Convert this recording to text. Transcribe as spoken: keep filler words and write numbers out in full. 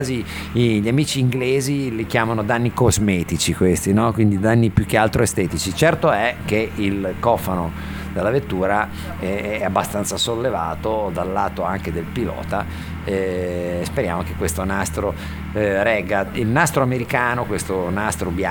gli amici inglesi li chiamano danni cosmetici questi, no? Quindi danni più che altro estetici. Certo è che il cofano della vettura è abbastanza sollevato dal lato anche del pilota, eh, speriamo che questo nastro eh, regga. Il nastro americano, questo nastro bianco